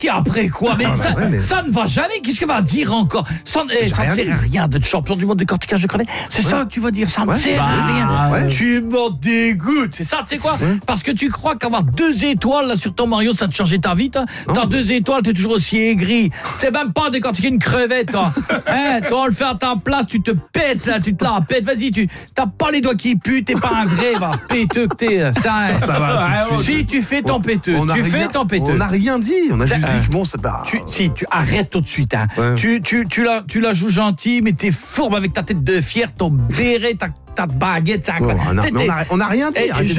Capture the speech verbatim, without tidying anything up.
Qui après quoi? Mais, Ah, bah ça, ouais, mais- ça ne va jamais. Qu'est-ce que va dire encore? Ça, eh, ça ne rien sert dit. à rien d'être champion du monde de cortiquage de crevettes. C'est Ouais. ça que tu vas dire. Ça ne Ouais. sert à Bah, rien. ouais. Tu m'en dégoûtes. C'est ça, tu sais quoi? Parce que tu crois qu'avoir deux étoiles là sur ton Mario, ça te changeait ta vie. T'as T'as deux étoiles, t'es toujours aussi aigri. C'est même pas décortiquer une crevette, toi. Hein, toi, on le fait à ta place, tu te pètes là, tu te la pètes. Vas-y, tu t'as pas les doigts qui puent, t'es pas un vrai, va péteux que t'es. Ça, ça va, tout de suite. Si tu fais ton péteux, On a tu rien- fais ton péteux. On n'a rien dit, on a juste Euh, dit que bon, c'est pas. Tu, si, tu arrêtes tout de suite. Hein. Ouais. Tu, tu, tu, la, tu la joues gentil, mais t'es fourbe avec ta tête de fier, ton béret, ta, ta baguette. Ça, Bon, on a- T'es- mais on a- on a rien dit, Eh, arrêtez de je